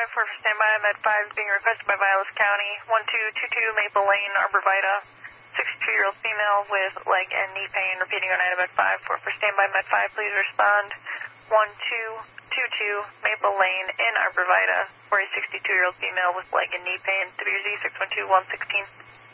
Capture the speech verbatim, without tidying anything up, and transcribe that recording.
five, four for standby. Med five is being requested by Vilas County. one two two two Maple Lane, Arborvita. sixty-two-year-old female with leg and knee pain. Repeating on item Med five, four for standby. Med five, please respond. one two two two Maple Lane in Arborvita for a sixty-two-year-old female with leg and knee pain. W Z six one two one sixteen.